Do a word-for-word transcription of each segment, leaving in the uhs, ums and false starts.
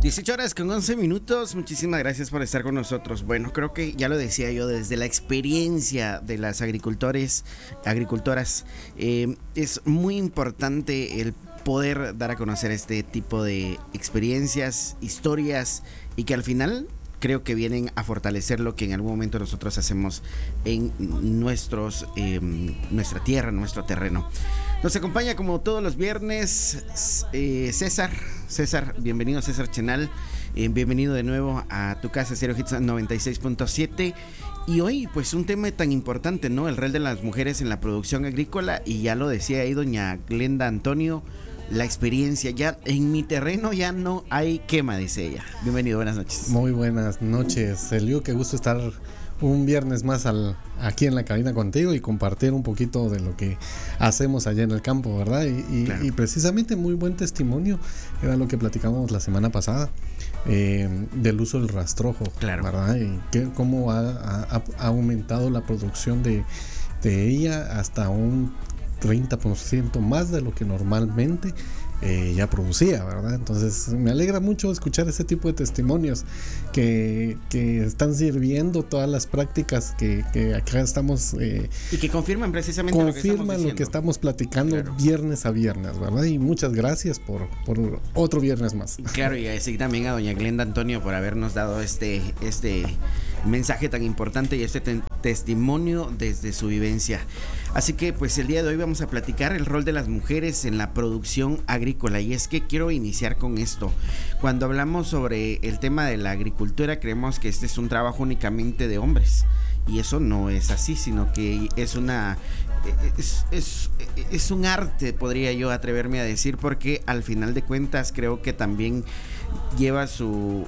dieciocho horas con once minutos, muchísimas gracias por estar con nosotros. Bueno, creo que ya lo decía yo, desde la experiencia de las agricultores, agricultoras, eh, es muy importante el poder dar a conocer este tipo de experiencias, historias, y que al final creo que vienen a fortalecer lo que en algún momento nosotros hacemos en nuestros, eh, nuestra tierra, nuestro terreno. Nos acompaña como todos los viernes eh, César. César, bienvenido César Chenal. Eh, bienvenido de nuevo a tu casa Stereo Hits noventa y seis punto siete. Y hoy pues un tema tan importante, ¿no? El rol de las mujeres en la producción agrícola. Y ya lo decía ahí doña Glenda Antonio, la experiencia. Ya en mi terreno ya no hay quema, dice ella. Bienvenido, buenas noches. Muy buenas noches, Elio, qué gusto estar un viernes más al, aquí en la cabina contigo y compartir un poquito de lo que hacemos allá en el campo, ¿verdad? Y, y, claro. y precisamente muy buen testimonio era lo que platicamos la semana pasada, eh, del uso del rastrojo, claro. ¿verdad? Y que, cómo ha, ha, ha aumentado la producción de, de ella hasta un treinta por ciento más de lo que normalmente eh, ya producía, ¿verdad? Entonces me alegra mucho escuchar ese tipo de testimonios que, que están sirviendo todas las prácticas que, que acá estamos eh, y que confirman precisamente confirman lo que estamos, lo que estamos platicando, claro. viernes a viernes, ¿verdad? Y muchas gracias por, por otro viernes más. Claro, y así también a doña Glenda Antonio por habernos dado este, este mensaje tan importante y este te- testimonio desde su vivencia. Así que pues el día de hoy vamos a platicar el rol de las mujeres en la producción agrícola, y es que quiero iniciar con esto. Cuando hablamos sobre el tema de la agricultura, creemos que este es un trabajo únicamente de hombres, y eso no es así, sino que es una es, es, es un arte, podría yo atreverme a decir, porque al final de cuentas creo que también lleva su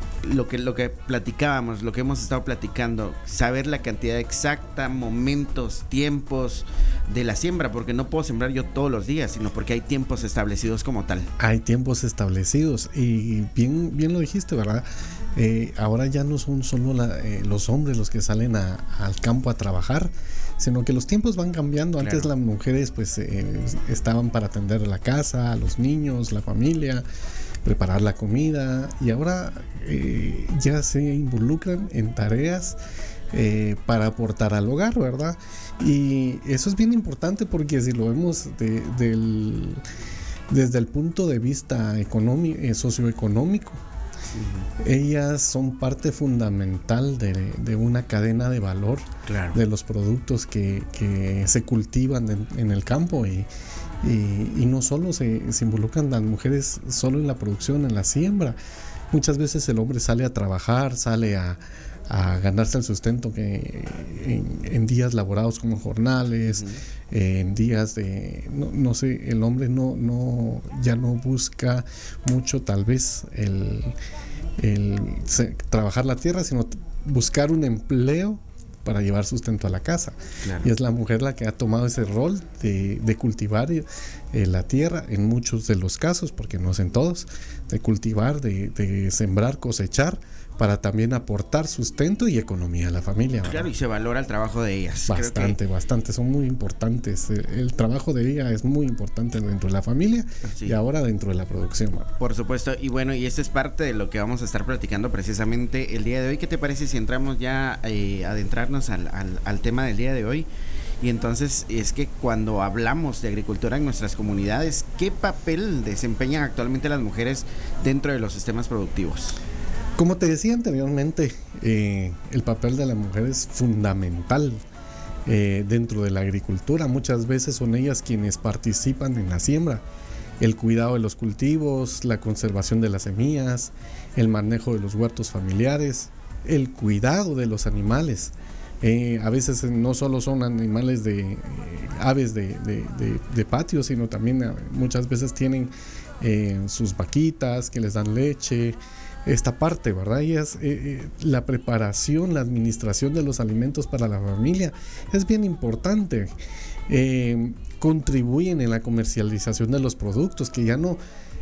Lo que, lo que platicábamos, lo que hemos estado platicando, saber la cantidad exacta, momentos, tiempos de la siembra, porque no puedo sembrar yo todos los días, sino porque hay tiempos establecidos como tal. Hay tiempos establecidos y bien, bien lo dijiste, ¿verdad? Eh, ahora ya no son solo la, eh, los hombres los que salen a, al campo a trabajar, sino que los tiempos van cambiando. Antes claro. las mujeres pues eh, estaban para atender la casa, a los niños, la familia, preparar la comida, y ahora eh, ya se involucran en tareas eh, para aportar al hogar, ¿verdad? Y eso es bien importante porque si lo vemos de, del, desde el punto de vista económico, eh, socioeconómico, uh-huh. ellas son parte fundamental de, de una cadena de valor, claro. de los productos que, que se cultivan en, en el campo, y Y, y no solo se, se involucran las mujeres solo en la producción, en la siembra. Muchas veces el hombre sale a trabajar, sale a, a ganarse el sustento que en, en días laborados como jornales, uh-huh. eh, en días de, no, no sé, el hombre no, no, ya no busca mucho tal vez el, el se, trabajar la tierra, sino buscar un empleo para llevar sustento a la casa, claro. y es la mujer la que ha tomado ese rol de, de cultivar eh, la tierra en muchos de los casos, porque no es en todos, de cultivar, de, de sembrar, cosechar, para también aportar sustento y economía a la familia, ¿verdad? Claro, y se valora el trabajo de ellas. Bastante, Creo que... bastante, son muy importantes. El trabajo de ella es muy importante dentro de la familia, sí. y ahora dentro de la producción, ¿verdad? Por supuesto, y bueno, y esto es parte de lo que vamos a estar platicando precisamente el día de hoy. ¿Qué te parece si entramos ya eh, a adentrarnos al, al, al tema del día de hoy? Y entonces es que cuando hablamos de agricultura en nuestras comunidades, ¿qué papel desempeñan actualmente las mujeres dentro de los sistemas productivos? Como te decía anteriormente, eh, el papel de la mujer es fundamental eh, dentro de la agricultura. Muchas veces son ellas quienes participan en la siembra, el cuidado de los cultivos, la conservación de las semillas, el manejo de los huertos familiares, el cuidado de los animales. Eh, a veces no solo son animales de eh, aves de, de, de, de patio, sino también eh, muchas veces tienen eh, sus vaquitas que les dan leche. Esta parte, ¿verdad? Y es, eh, la preparación, la administración de los alimentos para la familia es bien importante. Eh, contribuyen en la comercialización de los productos, que ya no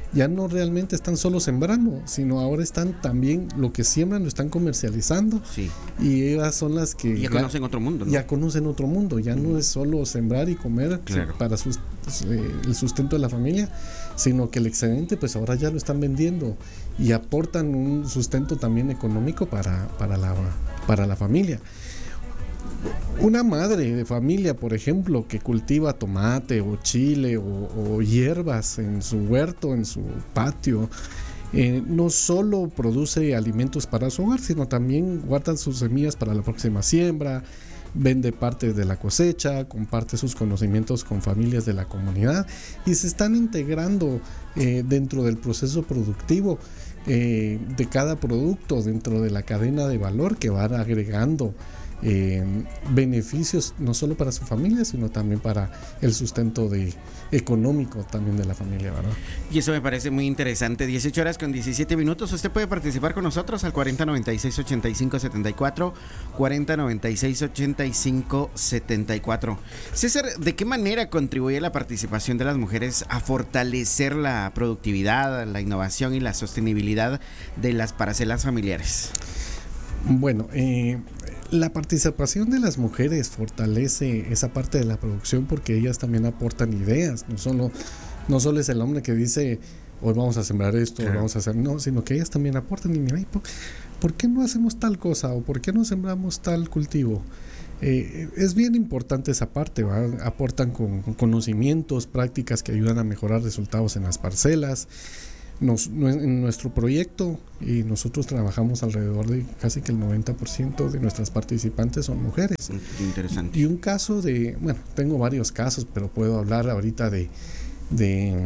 ya no realmente están solo sembrando, sino ahora están también, lo que siembran lo están comercializando. Sí. Y ellas son las que ya, ya conocen otro mundo, ¿no? Ya conocen otro mundo, ya mm. no es solo sembrar y comer, claro, para sus, eh, el sustento de la familia, sino que el excedente pues ahora ya lo están vendiendo y aportan un sustento también económico para, para, la, para la familia. Una madre de familia, por ejemplo, que cultiva tomate o chile o, o hierbas en su huerto, en su patio, eh, no solo produce alimentos para su hogar, sino también guarda sus semillas para la próxima siembra, vende parte de la cosecha, comparte sus conocimientos con familias de la comunidad y se están integrando eh, dentro del proceso productivo eh, de cada producto, dentro de la cadena de valor, que van agregando Eh, beneficios no solo para su familia, sino también para el sustento de, económico también de la familia, ¿verdad? Y eso me parece muy interesante. dieciocho horas con diecisiete minutos. Usted puede participar con nosotros al cuarenta noventa y seis ochenta y cinco setenta y cuatro, cuarenta noventa y seis ochenta y cinco setenta y cuatro. César, ¿de qué manera contribuye la participación de las mujeres a fortalecer la productividad, la innovación y la sostenibilidad de las parcelas familiares? Bueno, eh, la participación de las mujeres fortalece esa parte de la producción porque ellas también aportan ideas. No solo, no solo es el hombre que dice hoy vamos a sembrar esto, claro, hoy vamos a hacer, no, sino que ellas también aportan y mira, ¿por, ¿por qué no hacemos tal cosa? ¿O por qué no sembramos tal cultivo? Eh, es bien importante esa parte, ¿verdad? Aportan con, con conocimientos, prácticas que ayudan a mejorar resultados en las parcelas. Nos, en nuestro proyecto, y nosotros trabajamos alrededor de casi que el noventa por ciento de nuestras participantes son mujeres. Interesante. Y un caso de, bueno, tengo varios casos, pero puedo hablar ahorita de, de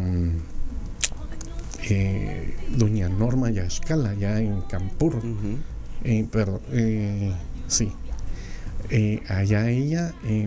eh, doña Norma Yaxcala, ya en Campur. Uh-huh. eh, perdón, eh, sí. Eh, allá ella eh,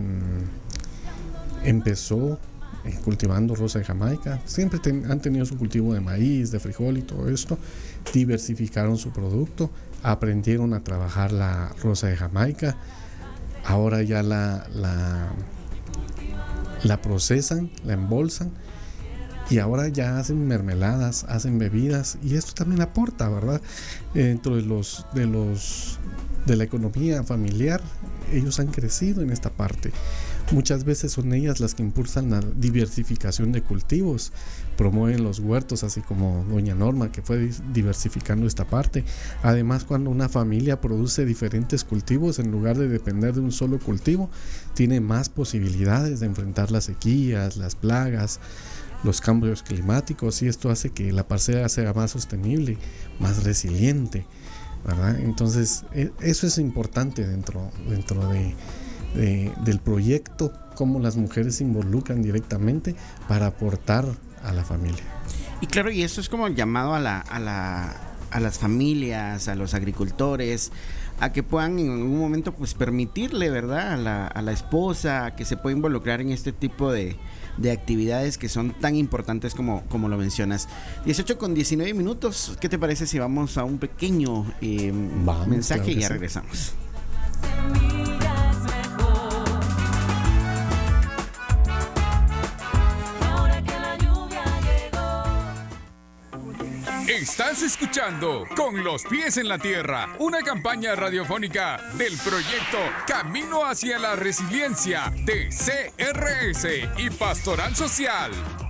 empezó cultivando rosa de Jamaica. Siempre ten, han tenido su cultivo de maíz, de frijol y todo esto. Diversificaron su producto, aprendieron a trabajar la rosa de Jamaica. Ahora ya la, la, la procesan, la embolsan y ahora ya hacen mermeladas, hacen bebidas y esto también aporta, ¿verdad? Dentro de los de los de la economía familiar, ellos han crecido en esta parte. Muchas veces son ellas las que impulsan la diversificación de cultivos, promueven los huertos, así como doña Norma, que fue diversificando esta parte. Además, cuando una familia produce diferentes cultivos en lugar de depender de un solo cultivo, tiene más posibilidades de enfrentar las sequías, las plagas, los cambios climáticos, y esto hace que la parcela sea más sostenible, más resiliente, ¿verdad? Entonces, eso es importante dentro, dentro de De, del proyecto, cómo las mujeres se involucran directamente para aportar a la familia. Y claro, y eso es como el llamado a la, a la, a las familias, a los agricultores, a que puedan en algún momento pues permitirle, ¿verdad?, a la, a la esposa que se pueda involucrar en este tipo de, de actividades que son tan importantes como, como lo mencionas. dieciocho con diecinueve minutos. ¿Qué te parece si vamos a un pequeño eh, vamos, mensaje claro y ya sí. regresamos? Estás escuchando Con los pies en la tierra, una campaña radiofónica del proyecto Camino hacia la Resiliencia de C R S y Pastoral Social.